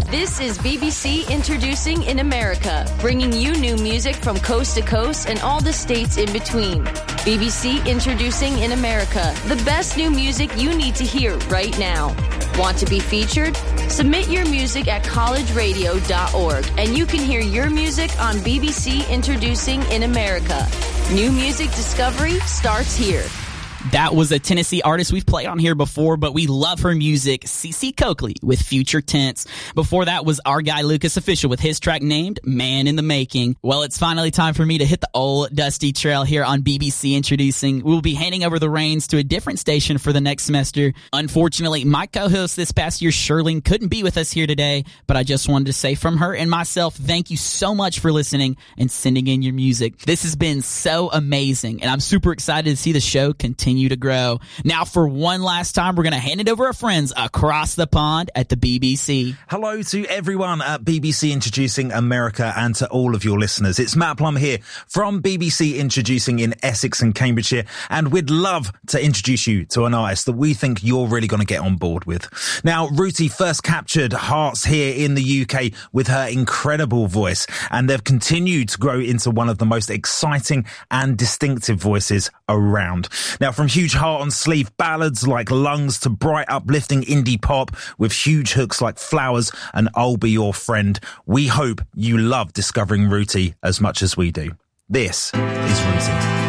This is BBC Introducing in America, bringing you new music from coast to coast and all the states in between. BBC Introducing in America, the best new music you need to hear right now. Want to be featured? Submit your music at collegeradio.org and you can hear your music on BBC Introducing in America. New music discovery starts here. That was a Tennessee artist we've played on here before, but we love her music, CeCe Coakley with Future Tense. Before that was our guy Lucas Official with his track named Man in the Making. Well, it's finally time for me to hit the old dusty trail here on BBC Introducing. We'll be handing over the reins to a different station for the next semester. Unfortunately, my co-host this past year, Sherling, couldn't be with us here today, but I just wanted to say from her and myself, thank you so much for listening and sending in your music. This has been so amazing, and I'm super excited to see the show continue to grow. Now, for one last time, we're going to hand it over to our friends across the pond at the BBC. Hello to everyone at BBC Introducing America and to all of your listeners. It's Matt Plum here from BBC Introducing in Essex and Cambridgeshire, and we'd love to introduce you to an artist that we think you're really going to get on board with. Now, Ruti first captured hearts here in the UK with her incredible voice, and they've continued to grow into one of the most exciting and distinctive voices around. Now, from huge heart on sleeve ballads like Lungs to bright uplifting indie pop with huge hooks like Flowers and I'll Be Your Friend, we hope you love discovering Ruti as much as we do. This is Ruti.